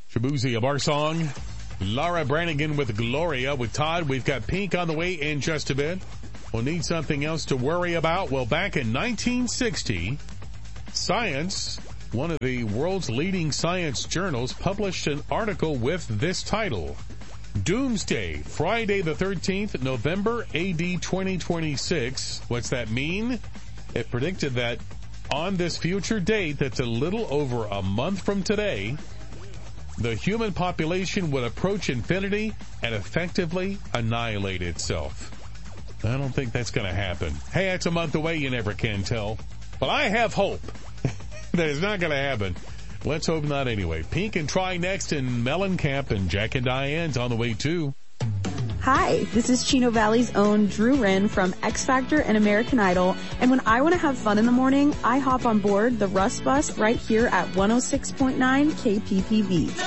Shabuzi of our song. Laura Branigan with Gloria. With Todd, we've got Pink on the way in just a bit. We'll need something else to worry about. Well, back in 1960, Science, one of the world's leading science journals, published an article with this title: Doomsday, Friday the 13th, November AD 2026. What's that mean? It predicted that on this future date, that's a little over a month from today, the human population would approach infinity and effectively annihilate itself. I don't think that's going to happen. Hey, it's a month away. You never can tell. But I have hope that it's not going to happen. Let's hope not anyway. Pink and Try next, and Mellencamp and Jack and Diane's on the way too. Hi, this is Chino Valley's own Drew Wren from X Factor and American Idol. And when I want to have fun in the morning, I hop on board the Russ Bus right here at 106.9 KPPV.